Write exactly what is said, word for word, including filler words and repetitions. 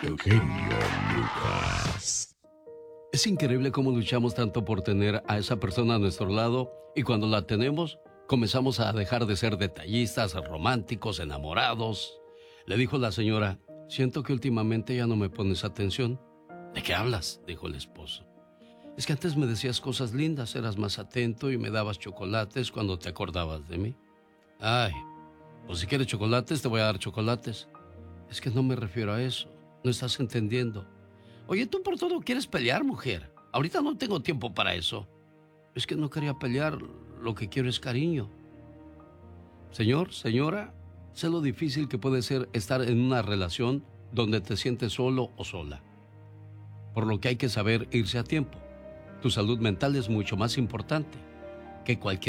El genio Lucas. Es increíble cómo luchamos tanto por tener a esa persona a nuestro lado y cuando la tenemos comenzamos a dejar de ser detallistas, románticos, enamorados. Le dijo la señora, siento que últimamente ya no me pones atención. ¿De qué hablas?, dijo el esposo. Es que antes me decías cosas lindas, eras más atento y me dabas chocolates cuando te acordabas de mí. Ay, pues si quieres chocolates te voy a dar chocolates. Es que no me refiero a eso, no estás entendiendo. Oye, tú por todo quieres pelear, mujer. Ahorita no tengo tiempo para eso. Es que no quería pelear, lo que quiero es cariño. Señor, señora, sé lo difícil que puede ser estar en una relación donde te sientes solo o sola. Por lo que hay que saber irse a tiempo. Tu salud mental es mucho más importante que cualquier